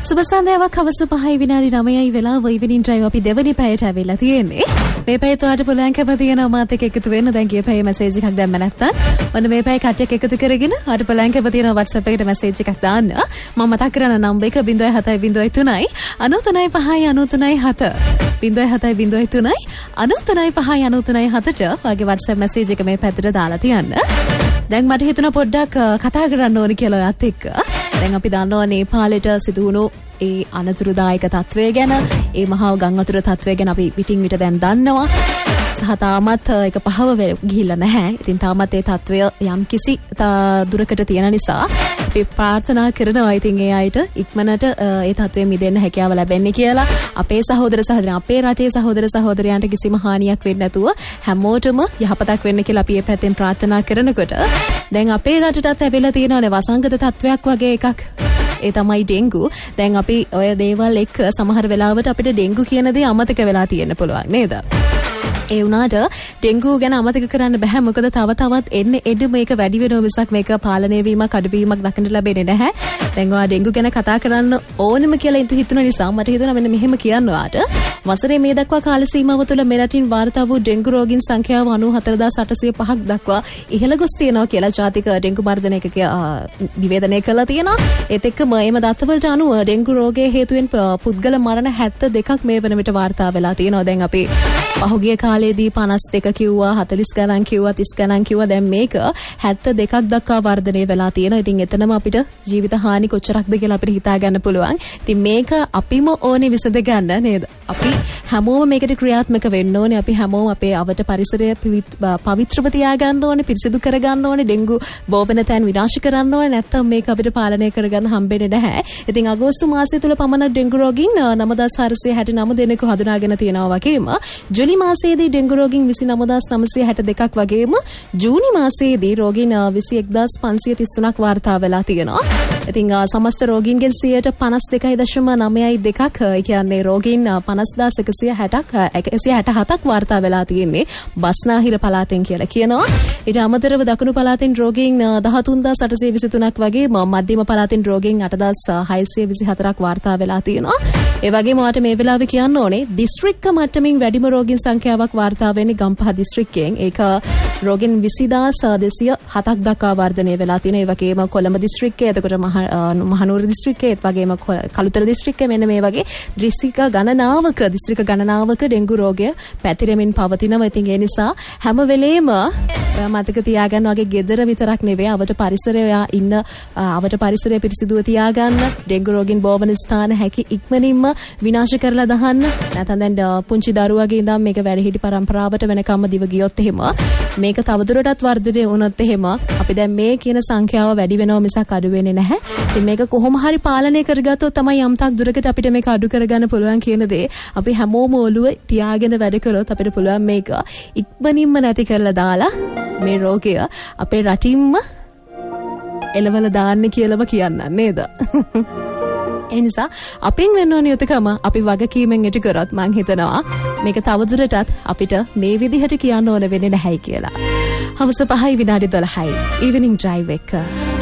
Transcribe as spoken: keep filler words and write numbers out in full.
සුබ සන්ධ්‍යාවක් හවස පහයි විනාඩි නවයයි වෙලාව ඉවෙනින් ඩ්‍රයිව් අපි දෙවනි පැයට ඇවිල්ලා තියෙන්නේ. මේ පැය තුවාට පුළුවන් කැප තියෙනවා මාත් එක්ක එකතු වෙන්න. දැන් ගිය පැයේ මැසේජ් එකක් දැම්ම නැත්තම් ඔන්න මේ පැය කට්ටියක් එකතු කරගෙන ආට පුළුවන් කැප තියෙනවා WhatsApp එකට මැසේජ් එකක් දාන්න. මම මතක් කරන නම්බර් එක zero seven zero zero three nine three five nine three seven zero seven zero three nine three five nine three seven වගේ WhatsApp මැසේජ් එක මේ පැත්තට දාලා තියන්න. දැන් මට හිතුණා පොඩ්ඩක් කතා කරන්න ඕනි කියලා ඔයත් එක්ක. දැන් අපි දන්නවා නේපාලෙට සිදු වුණු ඒ අනතුරුදායක තත්වය ගැන, ඒ මහා ගම් අතුර තත්වය ගැන අපි පිටින් විට දැන් දන්නවා. සහ තාමත් ඒක පහව ගිහිල්ලා නැහැ. ඉතින් තාමත් ඒ තත්වය යම් කිසි දුරකට තියෙන නිසා අපි ප්‍රාර්ථනා කරනවා ඉතින් ඒ අයට ඉක්මනට ඒ තත්වයෙන් මිදෙන්න හැකියාව ලැබෙන්නේ කියලා. අපේ සහෝදර සහෝදරයන්, අපේ රටේ සහෝදර සහෝදරයන්ට කිසිම හානියක් වෙන්නේ නැතුව හැමෝටම යහපතක් වෙන්න කියලා අපි මේ පැත්තෙන් ප්‍රාර්ථනා කරනකොට දැන් අපේ රටටත් ලැබිලා තියෙනවානේ වසංගත තත්වයක් වගේ එකක්. ඒ තමයි ඩෙන්ගු. දැන් අපි ඔය දේවල් එක්ක සමහර වෙලාවට අපිට ඩෙන්ගු කියන දේ අමතක වෙලා තියෙන්න පුළුවන් නේද? ඒ වුණාට ඩෙන්ගු ගැන අමතක කරන්න බෑ. මොකද තව තවත් එන්න එන්න මේක වැඩි වෙනවා මිසක් මේක පාලනය වීමක් අඩුවීමක් දකින්න ලැබෙන්නේ නැහැ. දැන් ඔයා ඩෙන්ගු ගැන කතා කරන්න ඕනෙම කියලා ඉතින් හිතුන නිසා මට හිතුණා මෙන්න මෙහෙම කියන්න ඔයාට. වසරේ මේ දක්වා කාල සීමාව තුළ මෙරටින් වාර්තා වූ ඩෙන්ගු රෝගීන් සංඛ්‍යාව ninety-four thousand eight hundred five දක්වා ඉහළ ගොස් තියෙනවා කියලා ජාතික ඩෙන්ගු මර්ධන ඒකකය නිවේදනය කළා තියෙනවා. ඒත් එක්කම එම දත්තවලට අනුව ඩෙන්ගු රෝගයේ හේතුවෙන් පුද්ගල මරණ seventy-two මේ වන විට වාර්තා වෙලා තියෙනවා. දැන් අපි පහුගිය කාලේදී fifty-two කිව්වා, forty ගණන් කිව්වා, thirty ගණන් කිව්වා. දැන් මේක seventy-two දක්වා වර්ධනය වෙලා තියෙනවා. ඉතින් එතනම අපිට ජීවිත හානි කොච්චරක්ද කියලා අපිට හිතා ගන්න පුළුවන්. ඉතින් මේක අපිම ඕනේ විසඳ ගන්න නේද? අපි හැමෝම මේකට ක්‍රියාත්මක වෙන්න ඕනේ. අපි හැමෝම අපේ අවට පරිසරය පවිත්‍රව තියාගන්න ඕනේ, පිරිසිදු කරගන්න ඕනේ, ඩෙන්ගු බෝවෙන තැන් විනාශ කරන්න ඕනේ. නැත්නම් මේක අපිට පාලනය කරගන්න හම්බෙන්නේ නැහැ. ඉතින් අගෝස්තු මාසය තුල පමණ ඩෙන්ගු රෝගීන් nine thousand four hundred sixty-nine දෙනෙකු හඳුනාගෙන තියෙනවා වගේම ජුලි මාසයේදී ඩෙන්ගු රෝගීන් twenty-nine thousand nine hundred sixty-two වගේම ජූනි මාසයේදී රෝගීන් twenty-one thousand five hundred thirty-three වාර්තා වෙලා තියෙනවා. ඉතින් සමස්ත රෝගීන්ගෙන් fifty fifty-two point nine two ඒ කියන්නේ රෝගීන් fifty thousand one hundred sixty-seven වාර්තා වෙලා තියෙන්නේ බස්නාහිර පළාතෙන් කියලා කියනවා. ඊට අමතරව දකුණු පළාතෙන් රෝගීන් thirteen thousand eight hundred twenty-three වගේ මධ්‍යම පළාතෙන් රෝගීන් eight thousand six hundred twenty-four වාර්තා වෙලා තියෙනවා. ඒ වගේම ඔයාලට මේ වෙලාවේ කියන්න ඕනේ දිස්ත්‍රික්ක මට්ටමින් වැඩිම රෝගීන් සංඛ්‍යාවක් වාර්තා වෙන්නේ ගම්පහ දිස්ත්‍රික්කයෙන්. ඒක රෝගීන් twenty thousand two hundred seven දක්වා වර්ධනය වෙලා තියෙනවා. ඒ වගේම කොළඹ දිස්ත්‍රික්කය, එතකොට මහනුවර දිස්ත්‍රික්කය, ඒ වගේම කළුතර දිස්ත්‍රික්කය, මෙන්න මේ වගේ දිස්ත්‍රික්ක ගණනාවක දිස්ත්‍රික්ක ගණනාවක ඩෙන්ගු රෝගය පැතිරෙමින් පවතිනවා. ඉතින් ඒ නිසා හැම වෙලේම ඔයා මතක තියාගන්න වගේ ගෙදර විතරක් නෙවෙයි අවට පරිසරය ඔයා ඉන්න අවට පරිසරය පිරිසිදුව තියාගන්න. ඩෙන්ගු රෝගීන් බෝවන ස්ථාන හැකි ඉක්මනින්ම විනාශ කරලා දාන්න. නැත්නම් දැන් පුංචි දරුවගේ ඉඳන් මේක වැඩිහිටි පරම්පරාවට වෙනකම්ම දිව ගියොත් එහෙම මේක තවදුරටත් වර්ධනය වුණොත් එහෙම අපි දැන් මේ කියන සංඛ්‍යාව වැඩි වෙනව මිසක් අඩු වෙන්නේ නැහැ. ඉතින් මේක කොහොම හරි පාලනය කරගත්තොත් තමයි යම්තාක් දුරකට අපිට මේක අඩු කරගන්න පුළුවන් කියන දේ අපි හැමෝම ඔළුව තියාගෙන වැඩ කරොත් අපිට පුළුවන් මේක ඉක්මනින්ම නැති කරලා දාලා මේ රෝගය අපේ රටින්ම එලවල දාන්න කියලාම කියන්න නේද? ඒ නිසා අපින් වෙන්න ඕන යුතුයකම අපි වගකීමෙන් ඉටු කරොත් මං හිතනවා මේක තවදුරටත් අපිට මේ විදිහට කියන්න ඕන වෙන්නේ නැහැයි කියලා. හවස පහයි විනාඩි twelve ඉවිනිං ඩ්‍රයිව් එක